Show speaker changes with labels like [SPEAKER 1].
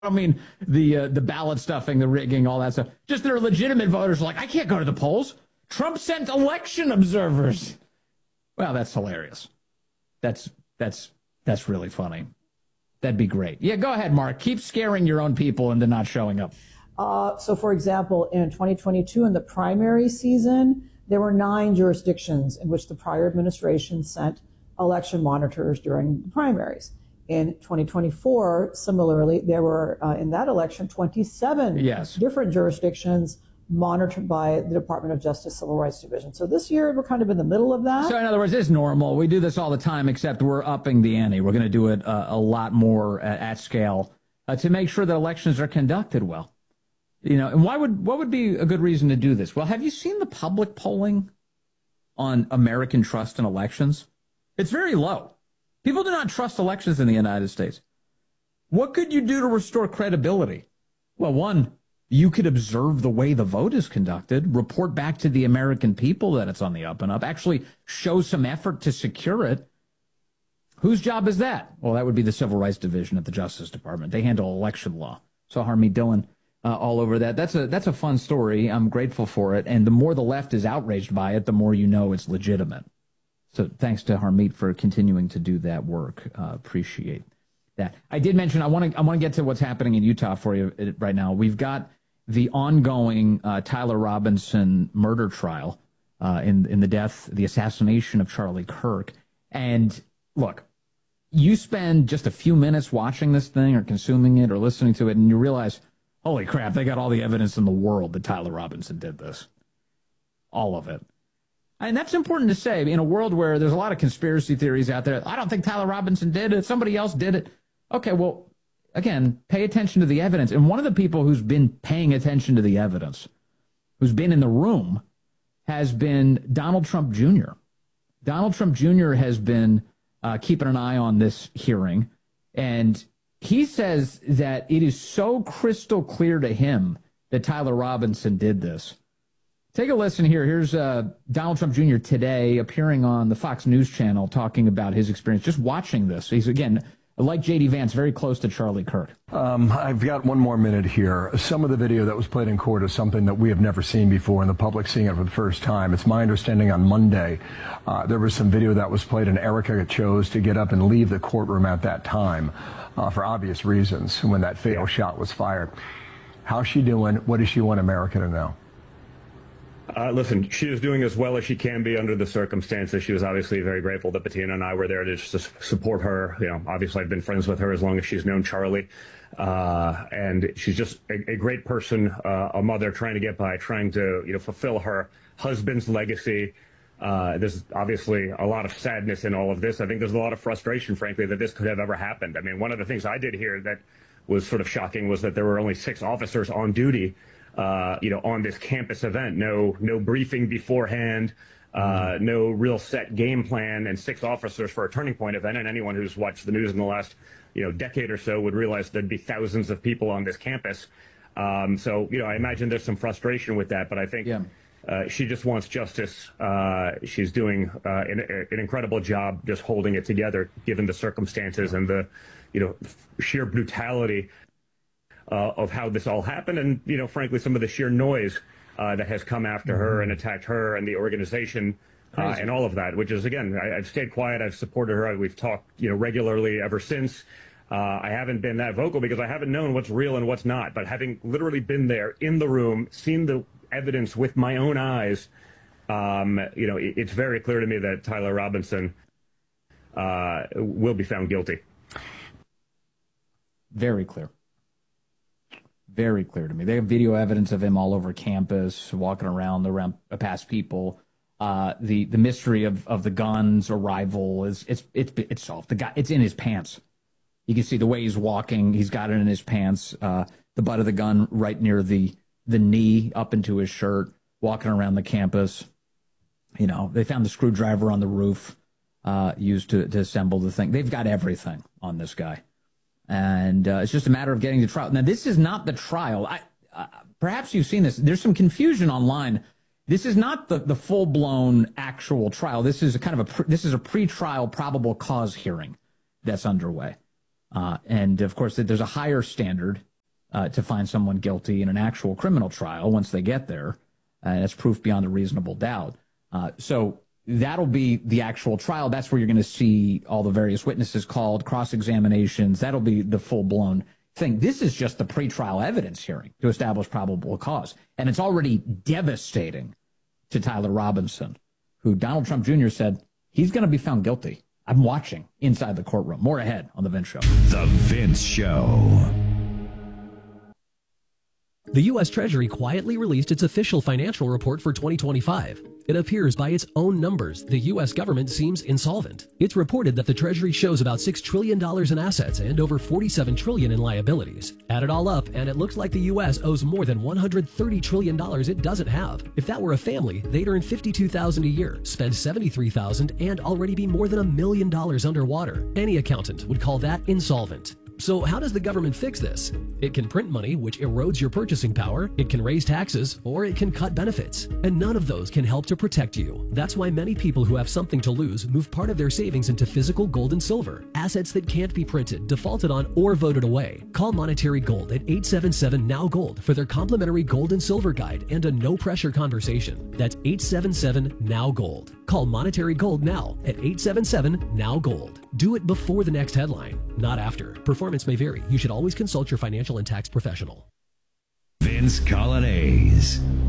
[SPEAKER 1] I don't mean the ballot stuffing, the rigging, all that stuff. Just there are legitimate voters like, I can't go to the polls. Trump sent election observers. Well, that's hilarious. That's really funny. That'd be great. Yeah, go ahead, Mark. Keep scaring your own people into not showing up.
[SPEAKER 2] So, for example, in 2022, in the primary season, there were 9 jurisdictions in which the prior administration sent election monitors during the primaries. In 2024, similarly, there were, in that election, 27 different jurisdictions monitored by the Department of Justice Civil Rights Division. So this year, we're kind of in the middle of that.
[SPEAKER 1] So in other words, it's normal. We do this all the time, except we're upping the ante. We're going to do it a lot more at scale to make sure that elections are conducted well. You know, and what would be a good reason to do this? Well, have you seen the public polling on American trust in elections? It's very low. People do not trust elections in the United States. What could you do to restore credibility? Well, one, you could observe the way the vote is conducted, report back to the American people that it's on the up and up, actually show some effort to secure it. Whose job is that? Well, that would be the Civil Rights Division at the Justice Department. They handle election law. So Harmeet Dillon all over that. That's a fun story. I'm grateful for it. And the more the left is outraged by it, the more you know it's legitimate. So thanks to Harmeet for continuing to do that work. Appreciate that. I did mention I want to get to what's happening in Utah for you right now. We've got the ongoing Tyler Robinson murder trial in the assassination of Charlie Kirk. And look, you spend just a few minutes watching this thing or consuming it or listening to it, and you realize, holy crap, they got all the evidence in the world that Tyler Robinson did this. All of it. And that's important to say in a world where there's a lot of conspiracy theories out there. I don't think Tyler Robinson did it. Somebody else did it. Okay, well, again, pay attention to the evidence. And one of the people who's been paying attention to the evidence, who's been in the room, has been Donald Trump Jr. Donald Trump Jr. has been keeping an eye on this hearing. And he says that it is so crystal clear to him that Tyler Robinson did this. Take a listen here. Here's Donald Trump Jr. today appearing on the Fox News channel talking about his experience just watching this. He's, again, like J.D. Vance, very close to Charlie Kirk.
[SPEAKER 3] I've got one more minute here. Some of the video that was played in court is something that we have never seen before, and the public seeing it for the first time. It's my understanding on Monday there was some video that was played, and Erica chose to get up and leave the courtroom at that time for obvious reasons when that fatal shot was fired. How's she doing? What does she want America to know?
[SPEAKER 4] Listen, she is doing as well as she can be under the circumstances. She was obviously very grateful that Bettina and I were there to just support her. You know, obviously I've been friends with her as long as she's known Charlie. And she's just a great person, a mother trying to get by, trying to, fulfill her husband's legacy. There's obviously a lot of sadness in all of this. I think there's a lot of frustration, frankly, that this could have ever happened. I mean, one of the things I did hear that was sort of shocking was that there were only 6 officers on duty on this campus event. No briefing beforehand, no real set game plan, and 6 officers for a Turning Point event. And anyone who's watched the news in the last, decade or so would realize there'd be thousands of people on this campus. So, I imagine there's some frustration with that, but I think she just wants justice. She's doing an incredible job just holding it together, given the circumstances and the, sheer brutality of how this all happened, and frankly, some of the sheer noise that has come after her and attacked her and the organization and all of that. Which is, again, I've stayed quiet. I've supported her. We've talked, regularly ever since. I haven't been that vocal because I haven't known what's real and what's not. But having literally been there in the room, seen the evidence with my own eyes, it's very clear to me that Tyler Robinson will be found guilty.
[SPEAKER 1] Very clear. Very clear to me. They have video evidence of him all over campus, walking around past people. The mystery of the gun's arrival it's solved. The guy, it's in his pants. You can see the way he's walking. He's got it in his pants. The butt of the gun right near the knee, up into his shirt. Walking around the campus. They found the screwdriver on the roof used to assemble the thing. They've got everything on this guy. And it's just a matter of getting to trial. Now, this is not the trial. Perhaps you've seen this. There's some confusion online. This is not the full-blown actual trial. This is this is a pre-trial probable cause hearing that's underway. And, of course, there's a higher standard to find someone guilty in an actual criminal trial once they get there. That's proof beyond a reasonable doubt. So that'll be the actual trial. That's where you're going to see all the various witnesses called, cross-examinations. That'll be the full-blown thing. This is just the pretrial evidence hearing to establish probable cause. And it's already devastating to Tyler Robinson, who Donald Trump Jr. said he's going to be found guilty. I'm watching inside the courtroom. More ahead on The Vince Show.
[SPEAKER 5] The Vince Show.
[SPEAKER 6] The U.S. Treasury quietly released its official financial report for 2025. It appears by its own numbers, the U.S. government seems insolvent. It's reported that the Treasury shows about $6 trillion in assets and over $47 trillion in liabilities. Add it all up, and it looks like the U.S. owes more than $130 trillion it doesn't have. If that were a family, they'd earn $52,000 a year, spend $73,000, and already be more than $1 million underwater. Any accountant would call that insolvent. So how does the government fix this? It can print money, which erodes your purchasing power, it can raise taxes, or it can cut benefits. And none of those can help to protect you. That's why many people who have something to lose move part of their savings into physical gold and silver, assets that can't be printed, defaulted on, or voted away. Call Monetary Gold at 877-NOW-GOLD for their complimentary gold and silver guide and a no-pressure conversation. That's 877-NOW-GOLD. Call Monetary Gold now at 877-NOW-GOLD. Do it before the next headline, not after. Performance may vary. You should always consult your financial and tax professional.
[SPEAKER 5] Vince Coglianese.